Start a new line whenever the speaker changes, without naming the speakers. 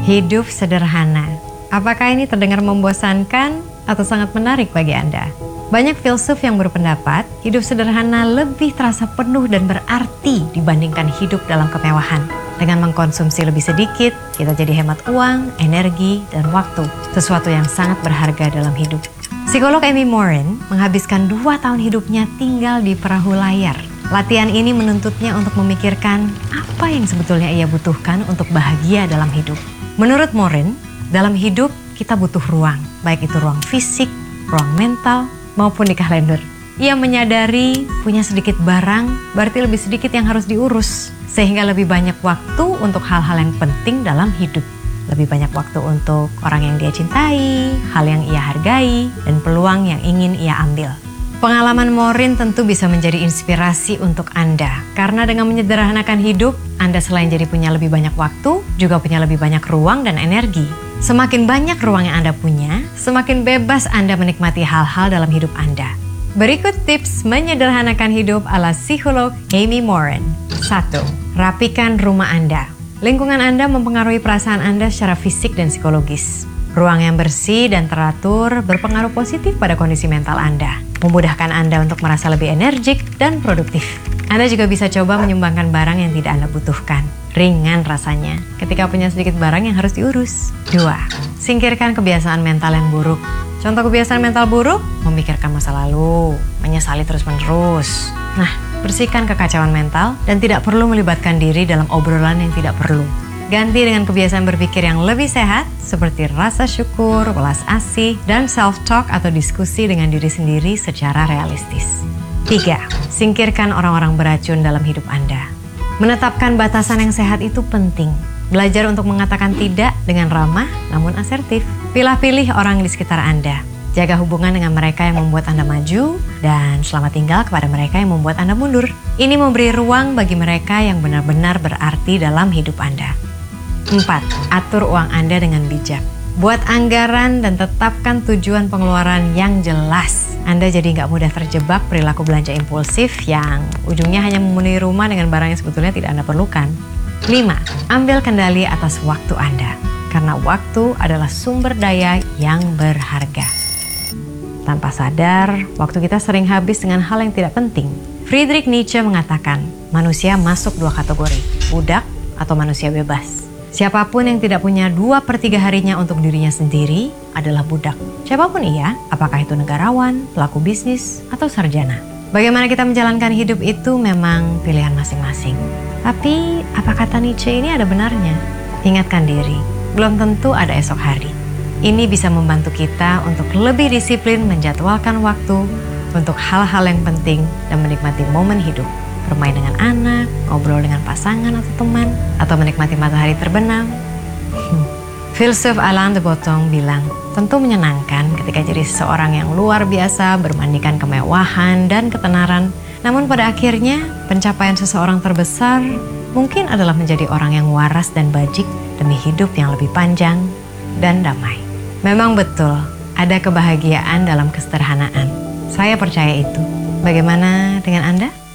Hidup sederhana. Apakah ini terdengar membosankan atau sangat menarik bagi Anda? Banyak filsuf yang berpendapat hidup sederhana lebih terasa penuh dan berarti dibandingkan hidup dalam kemewahan. Dengan mengkonsumsi lebih sedikit, kita jadi hemat uang, energi, dan waktu. Sesuatu yang sangat berharga dalam hidup. Psikolog Amy Morin menghabiskan 2 tahun hidupnya tinggal di perahu layar. Latihan ini menuntutnya untuk memikirkan apa yang sebetulnya ia butuhkan untuk bahagia dalam hidup. Menurut Morin, dalam hidup kita butuh ruang, baik itu ruang fisik, ruang mental, maupun di kalender. Ia menyadari punya sedikit barang, berarti lebih sedikit yang harus diurus. Sehingga lebih banyak waktu untuk hal-hal yang penting dalam hidup. Lebih banyak waktu untuk orang yang dia cintai, hal yang ia hargai, dan peluang yang ingin ia ambil. Pengalaman Morin tentu bisa menjadi inspirasi untuk Anda. Karena dengan menyederhanakan hidup, Anda selain jadi punya lebih banyak waktu, juga punya lebih banyak ruang dan energi. Semakin banyak ruang yang Anda punya, semakin bebas Anda menikmati hal-hal dalam hidup Anda. Berikut tips menyederhanakan hidup ala psikolog Amy Morin. 1. Rapikan rumah Anda. Lingkungan Anda mempengaruhi perasaan Anda secara fisik dan psikologis. Ruang yang bersih dan teratur berpengaruh positif pada kondisi mental Anda. Memudahkan Anda untuk merasa lebih energik dan produktif. Anda juga bisa coba menyumbangkan barang yang tidak Anda butuhkan. Ringan rasanya ketika punya sedikit barang yang harus diurus. 2. Singkirkan kebiasaan mental yang buruk. Contoh kebiasaan mental buruk, memikirkan masa lalu, menyesali terus-menerus. Nah, bersihkan kekacauan mental dan tidak perlu melibatkan diri dalam obrolan yang tidak perlu. Ganti dengan kebiasaan berpikir yang lebih sehat, seperti rasa syukur, welas asih, dan self-talk atau diskusi dengan diri sendiri secara realistis. 3. Singkirkan orang-orang beracun dalam hidup Anda. Menetapkan batasan yang sehat itu penting. Belajar untuk mengatakan tidak dengan ramah namun asertif. Pilih-pilih orang di sekitar Anda. Jaga hubungan dengan mereka yang membuat Anda maju dan selamat tinggal kepada mereka yang membuat Anda mundur. Ini memberi ruang bagi mereka yang benar-benar berarti dalam hidup Anda. 4. Atur uang Anda dengan bijak. Buat anggaran dan tetapkan tujuan pengeluaran yang jelas. Anda jadi nggak mudah terjebak perilaku belanja impulsif yang ujungnya hanya memenuhi rumah dengan barang yang sebetulnya tidak Anda perlukan. 5. Ambil kendali atas waktu Anda. Karena waktu adalah sumber daya yang berharga. Tanpa sadar, waktu kita sering habis dengan hal yang tidak penting. Friedrich Nietzsche mengatakan, manusia masuk 2 kategori, budak atau manusia bebas. Siapapun yang tidak punya 2/3 harinya untuk dirinya sendiri adalah budak. Siapapun ia, apakah itu negarawan, pelaku bisnis, atau sarjana. Bagaimana kita menjalankan hidup itu memang pilihan masing-masing. Tapi, apa kata Nietzsche ini ada benarnya? Ingatkan diri, belum tentu ada esok hari. Ini bisa membantu kita untuk lebih disiplin menjadwalkan waktu untuk hal-hal yang penting dan menikmati momen hidup. Bermain dengan anak, ngobrol dengan pasangan atau teman, atau menikmati matahari terbenam. Filsuf Alain de Botton bilang, tentu menyenangkan ketika jadi seseorang yang luar biasa, bermandikan kemewahan dan ketenaran. Namun pada akhirnya, pencapaian seseorang terbesar mungkin adalah menjadi orang yang waras dan bajik demi hidup yang lebih panjang dan damai. Memang betul, ada kebahagiaan dalam kesederhanaan. Saya percaya itu. Bagaimana dengan Anda?